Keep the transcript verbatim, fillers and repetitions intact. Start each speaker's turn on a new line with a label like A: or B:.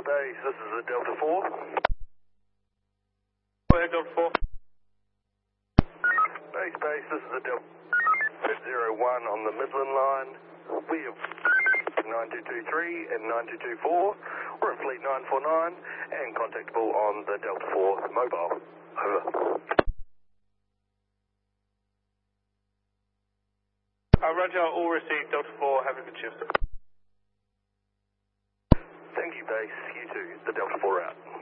A: Base, this is the Delta four.
B: Go ahead, Delta four.
A: Base, base, this is the Delta zero one on the Midland line. We have nine two two three and nine two two four. We're in fleet nine four nine and contactable on the Delta four mobile. Over.
B: Uh, Roger, all received, Delta four, have a good shift.
A: Thank you, base. You too. The Delta four out.